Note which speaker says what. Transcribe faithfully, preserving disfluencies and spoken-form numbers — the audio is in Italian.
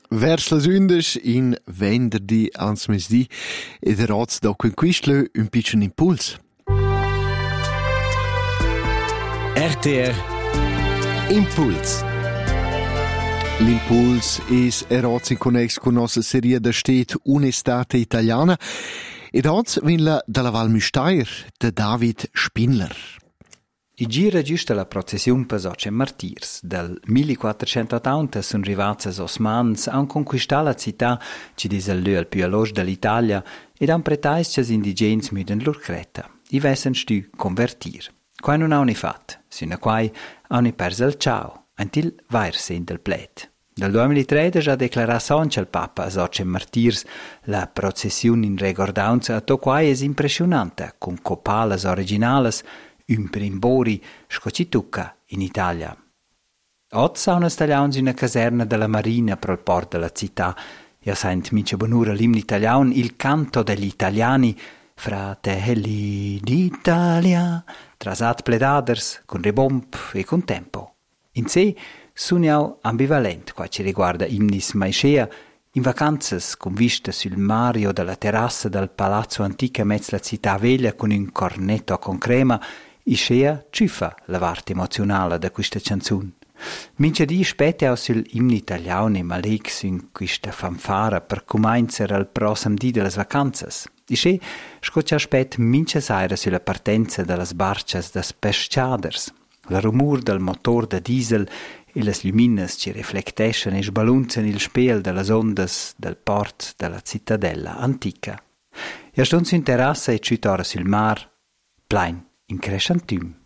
Speaker 1: Vers las undisch in venerdì ans mesdì e der Rats da conquistle un piccolo impuls.
Speaker 2: R T R Impuls.
Speaker 1: L'impuls is Rats in connex con nostra serie da stet Un'estate italiana e Rats vinla dalla Val Müstair de David Spindler.
Speaker 3: I gira giusta la processione per Soce Martirs. Dal millequattrocentottanta sono arrivati gli Osmans, hanno conquistato la città, ci dice lui al più alloge dell'Italia, ed hanno pretato che gli indigeni müden lor creta. I vessen stu convertir. Qua non hanno fatto, sino a qua hanno perso il ciao, until vairsen del plet. Dal duemilatredici ha dichiarato Sanche il Papa a Soce Martirs la processione in ricordanza a to qua è impressionante, con copales originales, un primbori scocitucca in Italia. Oggi sono stagliati in una caserna della Marina per il porto della città e sento mince bonura l'imno italiano, il canto degli italiani, fratelli d'Italia, trasat pledaders, con ribomp e con tempo. In sé sono ambivalente qua ci riguarda imnis maiscea, in vacanze con vista sul mare o dalla terrazza del palazzo antico a mezzo la città veglia con un cornetto con crema, Iscea ciuffa la parte emozionale da questa canzone. Mince di spetta sul imno italiano e malex in questa fanfara per cominciare al prossimo dì delle vacanze. Iscea scoccia aspetta mince saira sulla partenza delle barche des pesciaders. Il rumore del motor da diesel e le lumines ci riflettescono e sbalunzano il spiel delle onde del port della cittadella antica. E stonzo in terrazza e ciutora sul mar, plain in crescentum.